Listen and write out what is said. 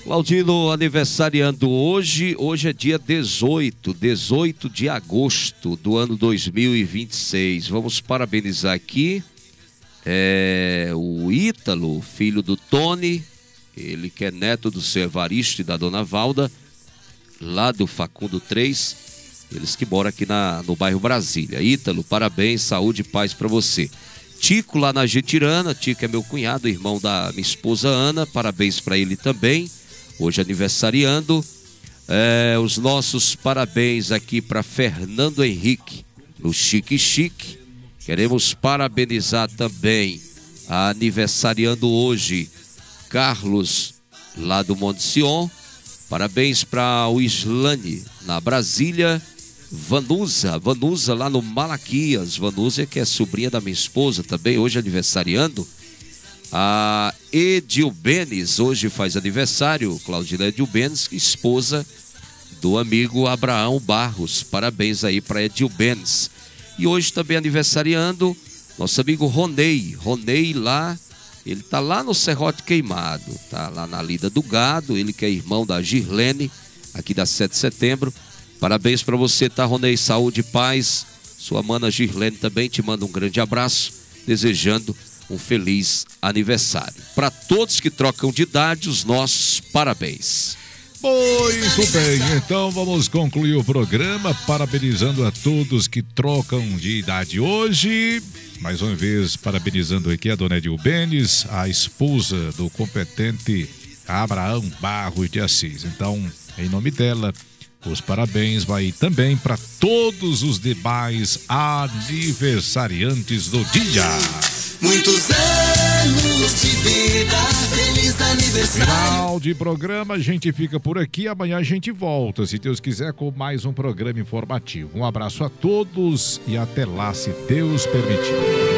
Claudino aniversariando hoje é dia 18 de agosto do ano 2026. Vamos parabenizar aqui o Ítalo, filho do Tony, ele que é neto do seu Evaristo e da dona Valda, lá do Facundo 3, eles que moram aqui no bairro Brasília. Ítalo, parabéns, saúde e paz para você. Tico lá na Getirana, Tico é meu cunhado, irmão da minha esposa Ana, parabéns para ele também. Hoje aniversariando, os nossos parabéns aqui para Fernando Henrique, no Chique Chique. Queremos parabenizar também, aniversariando hoje, Carlos, lá do Monte Sion. Parabéns para o Islane, na Brasília. Vanusa lá no Malaquias. Vanusa que é sobrinha da minha esposa também, hoje aniversariando. A Edilbenes hoje faz aniversário, Claudina Edilbenes, esposa do amigo Abraão Barros. Parabéns aí para Edilbenes. E hoje também aniversariando nosso amigo Ronei lá, ele tá lá no Serrote Queimado, tá lá na Lida do Gado, ele que é irmão da Girlene, aqui da 7 de setembro. Parabéns para você, tá, Ronei? Saúde e paz. Sua mana Girlene também te manda um grande abraço, desejando um feliz aniversário. Para todos que trocam de idade, os nossos parabéns. Muito bem, então vamos concluir o programa parabenizando a todos que trocam de idade hoje. Mais uma vez, parabenizando aqui a dona Edilbenes, a esposa do competente Abraão Barros de Assis. Então, em nome dela, os parabéns vai também para todos os demais aniversariantes do dia. Muitos anos de vida, feliz aniversário. Final de programa, a gente fica por aqui. Amanhã a gente volta, se Deus quiser, com mais um programa informativo. Um abraço a todos e até lá, se Deus permitir.